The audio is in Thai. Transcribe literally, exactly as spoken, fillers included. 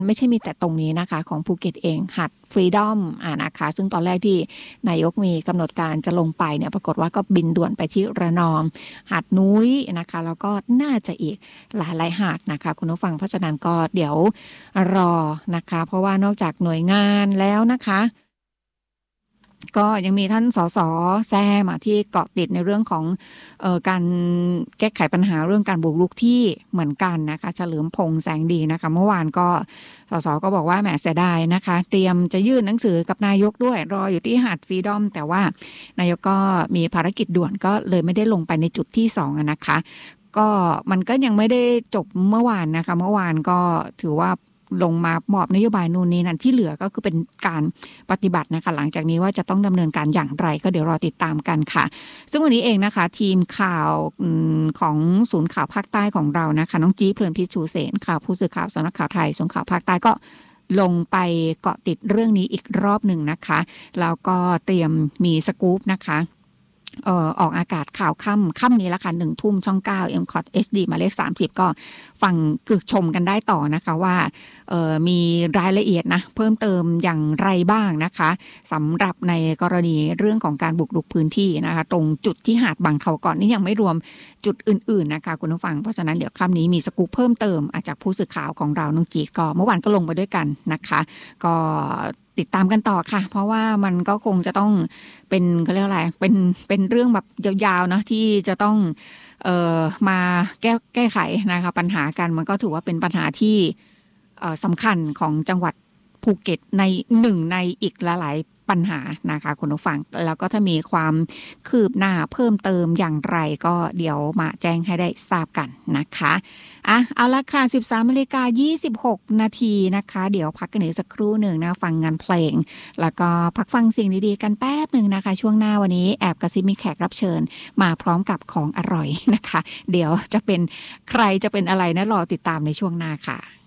ไม่ใช่มีแต่ตรงนี้นะคะของภูเก็ตเองหาดฟรีดอมอ่านะคะซึ่งตอนแรกที่นายกมีกำหนดการจะลงไปเนี่ยปรากฏว่าก็บินด่วนไปที่ระนองหาดนุ้ยนะคะแล้วก็น่าจะอีกหลายหลายหาดนะคะคุณผู้ฟังเพราะฉะนั้นก็เดี๋ยวรอนะคะเพราะว่านอกจากหน่วยงานแล้วนะคะก็ยังมีท่านสสแซมที่เกาะติดในเรื่องของเอ่อการแก้ไขปัญหาเรื่องการบุกรุกที่เหมือนกันนะคะเฉลิมพงษ์แสงดีนะคะเมื่อวานก็สสก็บอกว่าแหมเสียดายนะคะเตรียมจะยื่นหนังสือกับนายกด้วยรออยู่ที่หาดฟรีดอมแต่ว่านายกก็มีภารกิจด่วนก็เลยไม่ได้ลงไปในจุดที่สองนะคะก็มันก็ยังไม่ได้จบเมื่อวานนะคะเมื่อวานก็ถือว่าลงมามอบนโยบายนู่นนี่นั่นที่เหลือก็คือเป็นการปฏิบัตินะคะหลังจากนี้ว่าจะต้องดำเนินการอย่างไรก็เดี๋ยวรอติดตามกันค่ะซึ่งวันนี้เองนะคะทีมข่าวของศูนย์ข่าวภาคใต้ของเรานะคะน้องจี๊เพลินพิชูเสนข่าวผู้สื่อข่าวสำนักข่าวไทยศูนย์ข่าวภาคใต้ก็ลงไปเกาะติดเรื่องนี้อีกรอบหนึ่งนะคะแล้วก็เตรียมมีสกู๊ปนะคะเอ่อออกอากาศข่าวค่ำค่ำนี้ละค่ะหนึ่งทุ่มช่องเก้า เอ็ม คอท เอช ดี หมายเลขสามสิบก็ฟังคือชมกันได้ต่อนะคะว่าเอ่อมีรายละเอียดนะเพิ่มเติมอย่างไรบ้างนะคะสำหรับในกรณีเรื่องของการบุกรุกพื้นที่นะคะตรงจุดที่หาดบางเทาก่อนนี่ยังไม่รวมจุดอื่นๆนะคะคุณผู้ฟังเพราะฉะนั้นเดี๋ยวค่ำนี้มีสกู๊ปเพิ่มเติมอาจากผู้สื่อข่าวของเราน้องจีก็เมื่อวานก็ลงไปด้วยกันนะคะก็ติดตามกันต่อค่ะเพราะว่ามันก็คงจะต้องเป็นเขาเรียกอะไรเป็นเป็นเรื่องแบบยาวๆนะที่จะต้องเอ่อมาแก้แก้ไขนะคะปัญหากันมันก็ถือว่าเป็นปัญหาที่เอ่อสำคัญของจังหวัดภูเก็ตในหนึ่งในอีกหลายๆปัญหานะคะคุณผู้ฟังแล้วก็ถ้ามีความคืบหน้าเพิ่มเติมอย่างไรก็เดี๋ยวมาแจ้งให้ได้ทราบกันนะคะอ่ะเอาละค่ะ สิบสามนาฬิกายี่สิบหกนาทีนะคะเดี๋ยวพักกันอีกสักครู่หนึ่งนะฟังงานเพลงแล้วก็พักฟังสิ่งดีๆกันแป๊บหนึ่งนะคะช่วงหน้าวันนี้แอบกระซิบมีแขกรับเชิญมาพร้อมกับของอร่อยนะคะเดี๋ยวจะเป็นใครจะเป็นอะไรนะรอติดตามในช่วงหน้าค่ะ